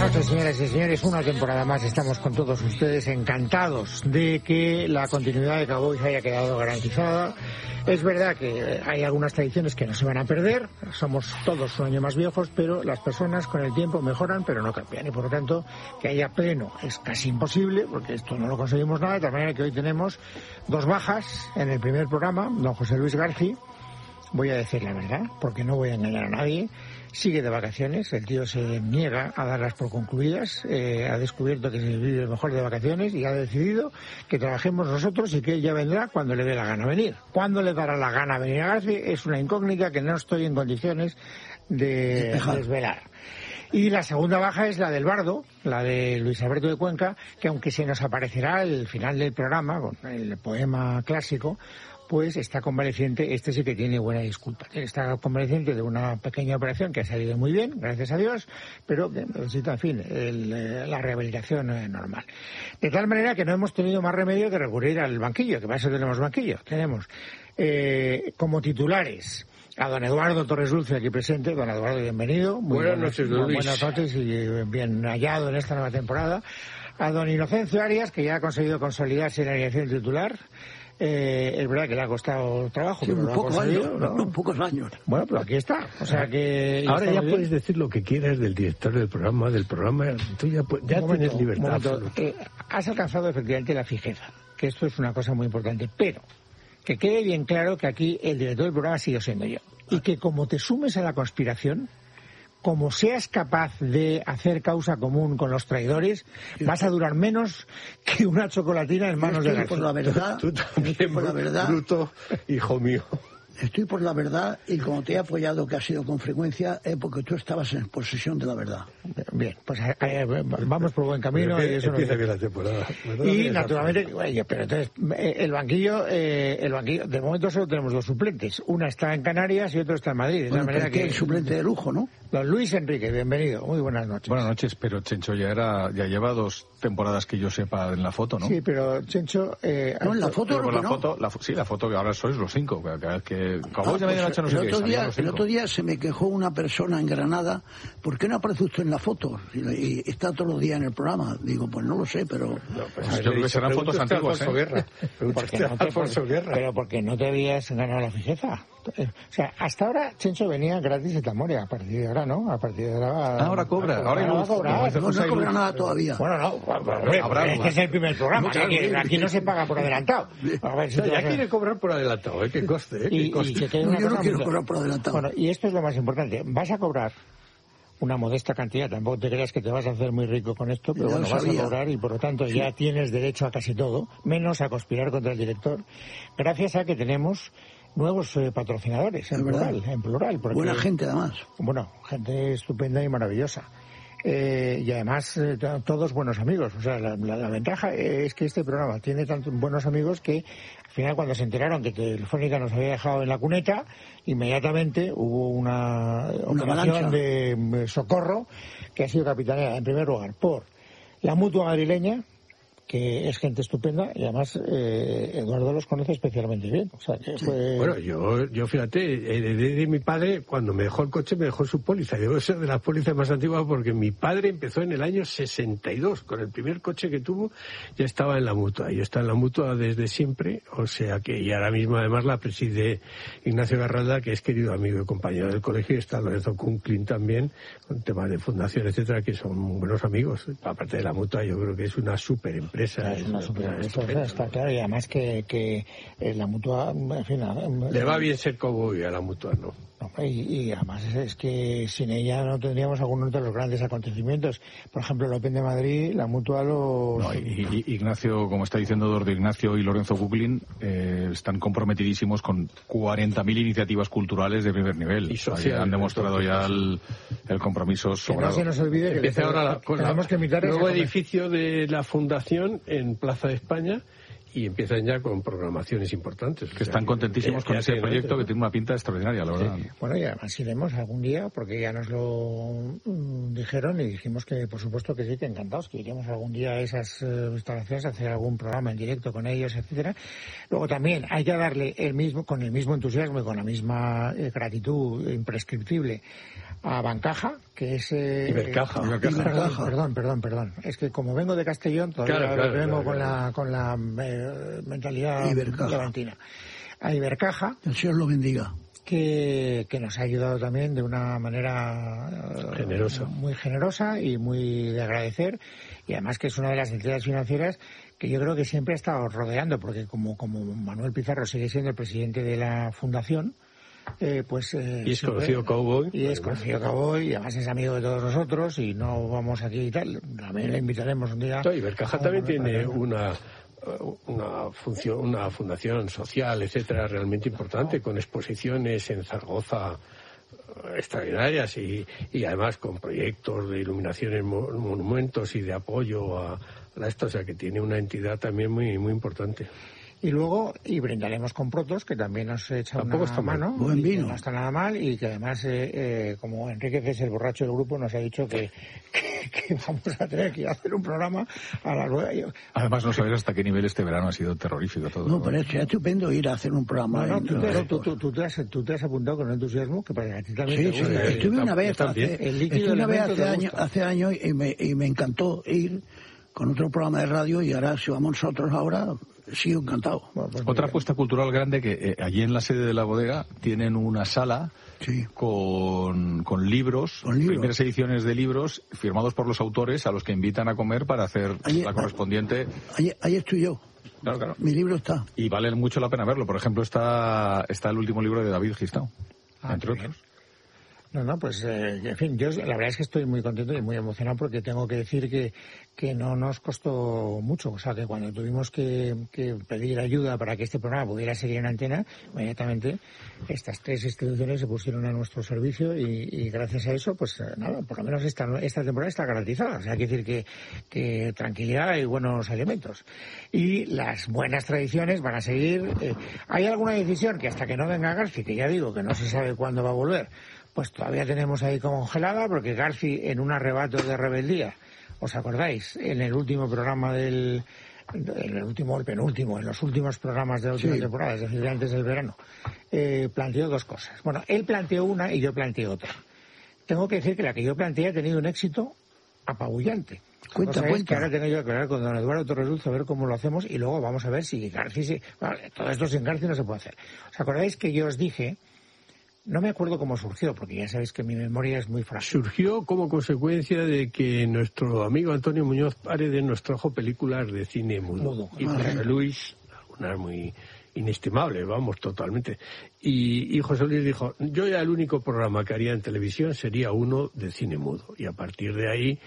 noches, señoras y señores. Una temporada más estamos con todos ustedes, encantados de que la continuidad de Cowboys haya quedado garantizada. Es verdad que hay algunas tradiciones que no se van a perder, somos todos un año más viejos, pero las personas con el tiempo mejoran, pero no cambian. Y por lo tanto, que haya pleno es casi imposible, porque esto no lo conseguimos nada, de tal manera que hoy tenemos dos bajas en el primer programa. Don José Luis García, voy a decir la verdad, porque no voy a engañar a nadie, sigue de vacaciones, el tío se niega a darlas por concluidas, ha descubierto que se vive mejor de vacaciones y ha decidido que trabajemos nosotros y que él ya vendrá cuando le dé la gana venir. ¿Cuándo le dará la gana venir a García? Es una incógnita que no estoy en condiciones de desvelar. Y la segunda baja es la del Bardo, la de Luis Alberto de Cuenca, que aunque se nos aparecerá al final del programa, con el poema clásico, pues está convaleciente. Este sí que tiene buena disculpa. Está convaleciente de una pequeña operación que ha salido muy bien, gracias a Dios, pero que necesita, en fin, la rehabilitación normal. De tal manera que no hemos tenido más remedio que recurrir al banquillo, que para eso tenemos banquillo. Tenemos como titulares a don Eduardo Torres Dulce, aquí presente. Don Eduardo, bienvenido. Buenas noches, don Luis. Buenas noches y bien hallado en esta nueva temporada. A don Inocencio Arias, que ya ha conseguido consolidarse en la alineación titular. Es verdad que le ha costado trabajo, sí, pero lo ha conseguido, ¿no? Pocos años. Bueno, pero aquí está. O sea que ahora ya puedes decir lo que quieras del director del programa. Tú ya tienes libertad. Has alcanzado efectivamente la fijeza, que esto es una cosa muy importante, pero que quede bien claro que aquí el director del programa sigo siendo yo. Y que como te sumes a la conspiración, como seas capaz de hacer causa común con los traidores, vas a durar menos que una chocolatina en manos de García. Por la verdad, tú también, por la verdad, bruto, hijo mío. Estoy por la verdad y como te he apoyado, que ha sido con frecuencia, es porque tú estabas en posesión de la verdad. Bien, pues vamos por buen camino. Y eso empieza bien la temporada. Y naturalmente, oye, pero entonces el banquillo, de momento solo tenemos dos suplentes. Una está en Canarias y otro está en Madrid. De Bueno, manera que el suplente de lujo, ¿no? Don Luis Enrique, bienvenido. Muy buenas noches. Buenas noches, pero Chencho ya lleva 2 temporadas que yo sepa en la foto, ¿no? Sí, pero Chencho... no, en la foto pero la foto que ahora sois los 5, que el otro día se me quejó una persona en Granada, ¿por qué no aparece usted en la foto? Y está todos los días en el programa. Digo, pues no lo sé, pero... yo creo que serán fotos antiguas, Pero porque no te habías ganado la fijeza. O sea, hasta ahora Chencho venía gratis de Tamoria, a partir de ahora, ¿no? A partir de ahora... Ahora cobra. Ahora no cobra nada todavía. Bueno, no, este es el primer programa. Aquí no se paga por adelantado. A ver, ya quiere cobrar por adelantado, que coste. Yo no quiero cobrar por adelantado. Bueno, y esto es lo más importante. Vas a cobrar una modesta cantidad, tampoco te creas que te vas a hacer muy rico con esto, pero bueno, vas a cobrar y por lo tanto ya tienes derecho a casi todo, menos a conspirar contra el director, gracias a que tenemos nuevos patrocinadores, en plural. Porque, buena gente además. Bueno, gente estupenda y maravillosa. Y además todos buenos amigos. O sea, la ventaja es que este programa tiene tantos buenos amigos que al final, cuando se enteraron que Telefónica nos había dejado en la cuneta, inmediatamente hubo una operación de socorro que ha sido capitaneada en primer lugar por la Mutua Madrileña, que es gente estupenda, y además Eduardo los conoce especialmente bien. O sea, que fue... Bueno, yo fíjate, heredé de mi padre, cuando me dejó el coche, me dejó su póliza. Debo ser de las pólizas más antiguas porque mi padre empezó en el año 62. Con el primer coche que tuvo, ya estaba en la Mutua. Yo estaba en la Mutua desde siempre, o sea que, y ahora mismo además la preside Ignacio Garralda, que es querido amigo y compañero del colegio, y está Lorenzo Kunklin también, con temas de fundación, etcétera, que son buenos amigos. Aparte de la Mutua, yo creo que es una súper empresa. Es una superempresa, está claro, y además que la Mutua, en fin... Le va bien ser cowboy a la Mutua, ¿no? Y además es que sin ella no tendríamos algunos de los grandes acontecimientos. Por ejemplo, el Open de Madrid, la Mutua Ignacio, como está diciendo Eduardo Ignacio y Lorenzo Kuklin, están comprometidísimos con 40.000 iniciativas culturales de primer nivel. Y social, han demostrado ya el compromiso sobrado. Que no se nos olvide que empieza ahora tenemos que invitar el nuevo edificio de la Fundación en Plaza de España, y empiezan ya con programaciones importantes. Que están contentísimos con ese proyecto, que tiene una pinta extraordinaria, la verdad. Bueno, y además iremos algún día, porque ya nos lo dijeron y dijimos que por supuesto que sí, que encantados, que iríamos algún día a esas instalaciones a hacer algún programa en directo con ellos, etcétera. Luego también hay que darle con el mismo entusiasmo y con la misma gratitud imprescriptible a Bancaja, que es... Ibercaja. Perdón. Es que como vengo de Castellón, todavía vengo con la mentalidad levantina. A Ibercaja. El Señor lo bendiga. Que nos ha ayudado también de una manera muy generosa y muy de agradecer, y además que es una de las entidades financieras que yo creo que siempre ha estado rodeando, porque como Manuel Pizarro sigue siendo el presidente de la fundación, y es conocido cowboy. Y es conocido cowboy, y además es amigo de todos nosotros, y no vamos aquí y tal, también le invitaremos un día. Ibercaja también tiene una fundación social, etcétera, realmente importante, con exposiciones en Zaragoza extraordinarias y además con proyectos de iluminación en monumentos y de apoyo a esto, o sea que tiene una entidad también muy muy importante. Y luego, brindaremos con Protos, que también nos echa una mano. Buen vino. No está nada mal, y que además, como Enrique, que es el borracho del grupo, nos ha dicho que vamos a tener que ir a hacer un programa a las 9. Además, no sabes hasta qué nivel este verano ha sido terrorífico todo. No, pero es estupendo ir a hacer un programa. Tú te has apuntado con entusiasmo, que para ti también te gusta. Estuve una vez hace años y me encantó ir con otro programa de radio, y ahora si vamos nosotros ahora, sigo encantado. Otra apuesta cultural grande, que allí en la sede de la bodega tienen una sala con libros, primeras ediciones de libros firmados por los autores, a los que invitan a comer para hacer la correspondiente. Ahí estoy yo. Claro. Mi libro está. Y vale mucho la pena verlo. Por ejemplo, está el último libro de David Gistau, entre otros. No, pues, en fin, yo la verdad es que estoy muy contento y muy emocionado, porque tengo que decir que no nos costó mucho. O sea, que cuando tuvimos que pedir ayuda para que este programa pudiera seguir en antena, inmediatamente estas 3 instituciones se pusieron a nuestro servicio, y gracias a eso, pues nada, por lo menos esta temporada está garantizada. O sea, hay que decir que tranquilidad y buenos elementos. Y las buenas tradiciones van a seguir. Hay alguna decisión que hasta que no venga Garci, que ya digo que no se sabe cuándo va a volver, pues todavía tenemos ahí congelada, porque Garci, en un arrebato de rebeldía, ¿os acordáis? En el último programa el penúltimo, en los últimos programas de la última temporada, es decir, antes del verano, planteó 2 cosas. Bueno, él planteó una y yo planteé otra. Tengo que decir que la que yo planteé ha tenido un éxito apabullante. Cuenta. Que ahora tengo yo que hablar con don Eduardo Torres a ver cómo lo hacemos, y luego vamos a ver si Garci... Vale, todo esto sin Garci no se puede hacer. ¿Os acordáis que yo os dije... No me acuerdo cómo surgió, porque ya sabéis que mi memoria es muy frágil. Surgió como consecuencia de que nuestro amigo Antonio Muñoz Paredes nos trajo películas de cine mudo. Y José Luis, algunas muy inestimables, vamos, totalmente. Y José Luis dijo, yo ya el único programa que haría en televisión sería uno de cine mudo. Y a partir de ahí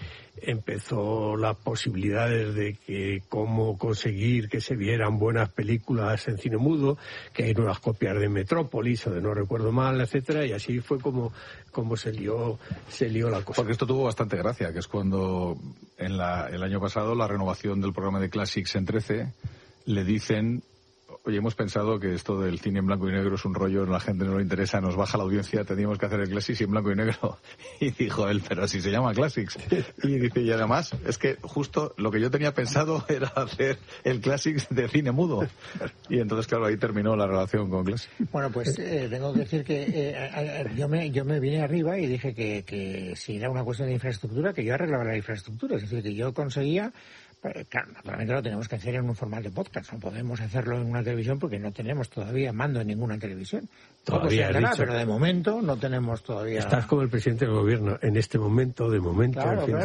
empezó las posibilidades de que cómo conseguir que se vieran buenas películas en cine mudo, que hay nuevas copias de Metrópolis, o de No recuerdo mal, etcétera, y así fue como se lió la cosa. Porque esto tuvo bastante gracia, que es cuando el año pasado la renovación del programa de Classics en 13 le dicen: oye, hemos pensado que esto del cine en blanco y negro es un rollo, a la gente no le interesa, nos baja la audiencia, teníamos que hacer el Classics en blanco y negro. Y dijo él, pero si se llama Classics. Y dice, y además, es que justo lo que yo tenía pensado era hacer el Classics de cine mudo. Y entonces, claro, ahí terminó la relación con Classics. Bueno, pues tengo que decir que yo me vine arriba y dije que si era una cuestión de infraestructura, que yo arreglaba la infraestructura. Es decir, que yo conseguía... Claro, naturalmente lo tenemos que hacer en un formato de podcast, no podemos hacerlo en una televisión porque no tenemos todavía mando en ninguna televisión. Todavía dicho, pero de momento no tenemos todavía... Estás como el presidente del gobierno, en este momento, de momento, claro, en fin,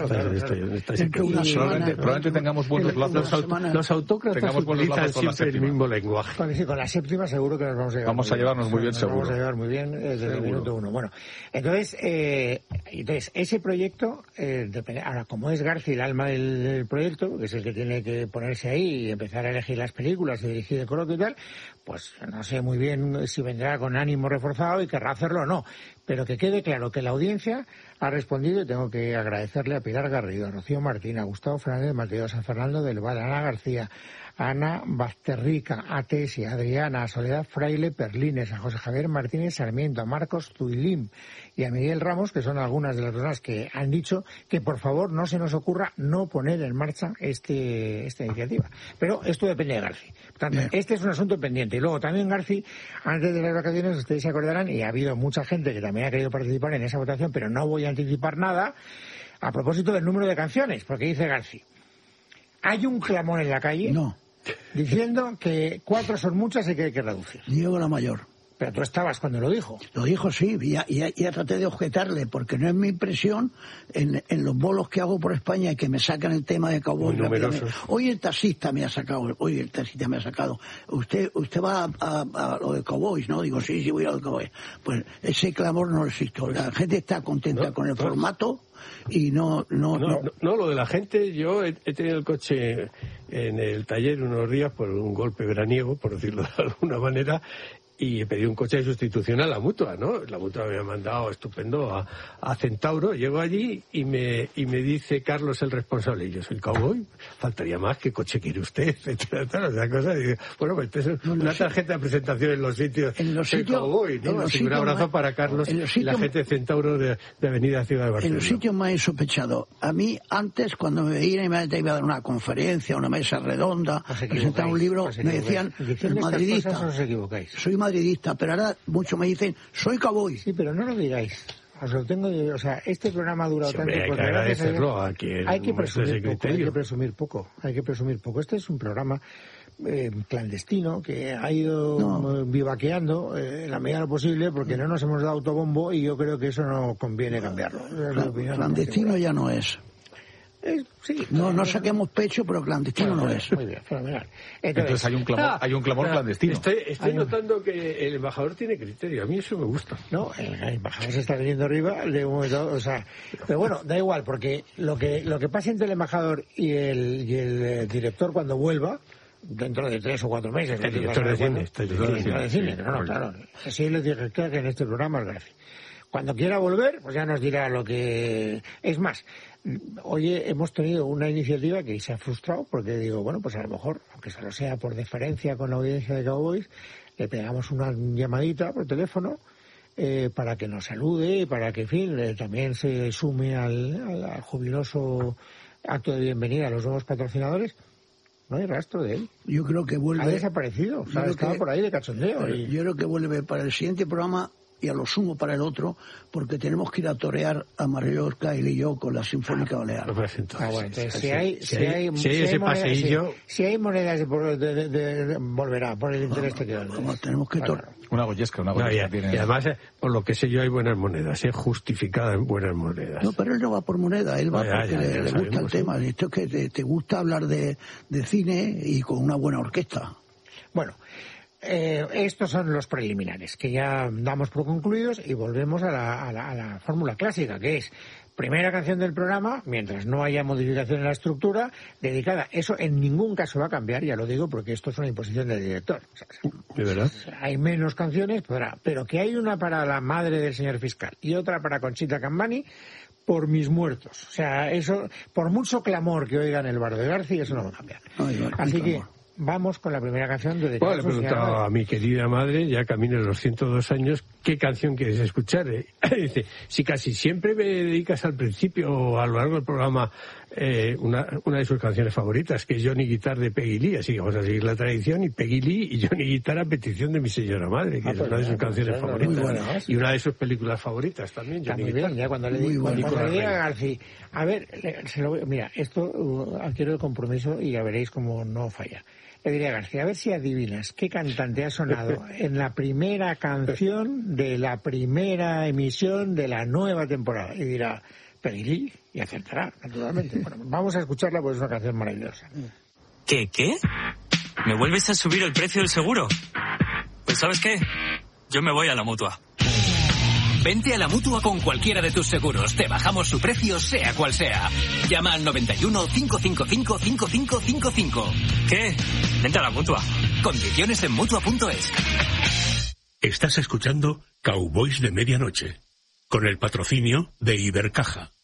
probablemente tengamos buenos lazos. Los autócratas utilizan siempre el mismo lenguaje. Con la séptima seguro que nos vamos a llevar. Vamos a llevarnos muy bien, seguro. Vamos a llevar muy bien desde el minuto 1. Bueno, entonces ese proyecto, ahora, como es Garci el alma del proyecto, que es el que tiene que ponerse ahí y empezar a elegir las películas y dirigir el coloquio y tal, pues no sé muy bien si vendrá con ánimo reforzado y querrá hacerlo o no. Pero que quede claro que la audiencia ha respondido, y tengo que agradecerle a Pilar Garrido, a Rocío Martín, a Gustavo Fernández Mateo, a San Fernando del Val, a Ana García, a Ana Basterrica, a Tesi, a Adriana, a Soledad Fraile Perlines, a José Javier Martínez Sarmiento, a Marcos Zuilim y a Miguel Ramos, que son algunas de las personas que han dicho que por favor no se nos ocurra no poner en marcha esta iniciativa. Pero esto depende de Garci. Por tanto, este es un asunto pendiente. Y luego también Garci, antes de las vacaciones, ustedes se acordarán, y ha habido mucha gente que también ha querido participar en esa votación, pero no voy a anticipar nada, a propósito del número de canciones, porque dice Garci, hay un clamor en la calle diciendo que 4 son muchas y que hay que reducir. Diego la mayor. Pero tú estabas cuando lo dijo. Lo dijo, sí, y ya traté de objetarle, porque no es mi impresión en los bolos que hago por España y que me sacan el tema de Cowboy. Hoy el taxista me ha sacado. Usted va a lo de Cowboys, ¿no? Digo, sí, voy a lo de Cowboys. Pues ese clamor no existe. La gente está contenta con el formato y no. Lo de la gente, yo he tenido el coche en el taller unos días por un golpe veraniego, por decirlo de alguna manera, y he pedido un coche de sustitución a la Mutua, ¿no? La Mutua me había mandado estupendo a Centauro. Llego allí y me dice Carlos, el responsable, y yo soy Cowboy, faltaría más, ¿qué coche quiere usted? Etcétera, esa cosa. Y digo, bueno, pues esta es una tarjeta de presentación en los sitios Cowboy, ¿no? Así que un abrazo para Carlos y la gente de Centauro de Avenida Ciudad de Barcelona. En los sitios más insospechado. A mí, antes, cuando me veían y me iba a dar una conferencia, una mesa redonda, presentar un libro, me decían, el madridista. Os equivocáis. Soy madridista, pero ahora muchos me dicen, soy Cowboy. Sí, pero no lo digáis. Os lo tengo, o sea, este programa ha durado tanto. Hay que agradecerlo a quien hay que presumir poco. Este es un programa clandestino que ha ido vivaqueando en la medida de lo posible, porque no nos hemos dado autobombo y yo creo que eso no conviene cambiarlo. Clandestino ya no es. Sí, no saquemos pecho, pero clandestino no es. Muy bien, fenomenal. Entonces hay un clamor clandestino. Estoy notando que el embajador tiene criterio. A mí eso me gusta. No, el embajador se está viniendo arriba de un momento, o sea, pero bueno, da igual, porque lo que pasa entre el embajador y el director cuando vuelva, dentro de 3 o 4 meses. El director de cine. Claro. Así les dije que en este programa es García. Cuando quiera volver, pues ya nos dirá lo que... Es más, hoy hemos tenido una iniciativa que se ha frustrado, porque digo, bueno, pues a lo mejor, aunque solo sea por deferencia con la audiencia de Cowboys, le pegamos una llamadita por teléfono para que nos salude y para que, en fin, también se sume al jubiloso acto de bienvenida a los nuevos patrocinadores. No hay rastro de él. Yo creo que vuelve... Ha desaparecido, o sea, estaba por ahí de cachondeo. Yo creo que vuelve para el siguiente programa y a lo sumo para el otro, porque tenemos que ir a torear a Mallorca y yo con la Sinfónica Balear. Si hay monedas volverá por el interés que queda. Tenemos que una goyesca. Y además, por lo que sé yo, hay buenas monedas, justificadas en buenas monedas. No, pero él no va por moneda, él va porque le gusta el tema. Esto es que te gusta hablar de cine y con una buena orquesta. Bueno, estos son los preliminares, que ya damos por concluidos, y volvemos a la fórmula clásica, que es primera canción del programa, mientras no haya modificación en la estructura, dedicada. Eso en ningún caso va a cambiar, ya lo digo, porque esto es una imposición del director. ¿De verdad? Hay menos canciones, pero que hay una para la madre del señor fiscal y otra para Conchita Cambani, por mis muertos. O sea, eso, por mucho clamor que oigan el bar de García, eso no va a cambiar. Así que vamos con la primera canción de le he preguntado a mi querida madre, ya camino los 102 años, ¿qué canción quieres escuchar? Dice, si casi siempre me dedicas al principio o a lo largo del programa una de sus canciones favoritas, que es Johnny Guitar de Peggy Lee, así que vamos a seguir la tradición, y Peggy Lee y Johnny Guitar a petición de mi señora madre, que es una de sus canciones favoritas, y una de sus películas favoritas también, Johnny Guitar. Bien, ya cuando le diga a García, a ver, mira, esto adquiero el compromiso y ya veréis cómo no falla. Le diría a García, a ver si adivinas qué cantante ha sonado en la primera canción de la primera emisión de la nueva temporada. Y dirá, Peggy Lee, y acertará, naturalmente. Bueno, vamos a escucharla porque es una canción maravillosa. ¿Qué? ¿Me vuelves a subir el precio del seguro? Pues ¿sabes qué? Yo me voy a la Mutua. Vente a la Mutua con cualquiera de tus seguros. Te bajamos su precio, sea cual sea. Llama al 91 555 5555. ¿Qué? Vente a la Mutua. Condiciones en Mutua.es. Estás escuchando Cowboys de Medianoche, con el patrocinio de Ibercaja.